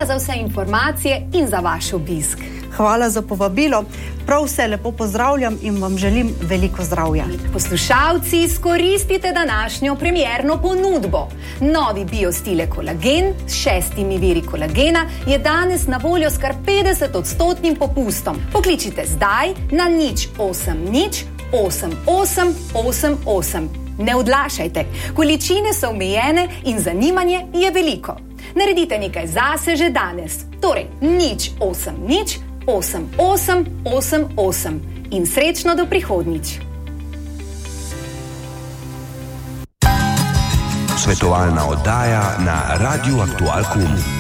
za vse informacije in za vaš obisk. Hvala za povabilo. Prav vse lepo pozdravljam in vam želim veliko zdravja. Poslušalci, izkoristite današnjo premierno ponudbo. Novi Biostile kolagen s 6 viri kolagena je danes na voljo s kar 50% popustom. Pokličite zdaj na 080 8888. Ne odlašajte, količine so omejene in zanimanje je veliko. Naredite nekaj zase že danes, torej 080 8888 in srečno do prihodnjič. Svetovalna oddaja na Radiu Aktual Kum.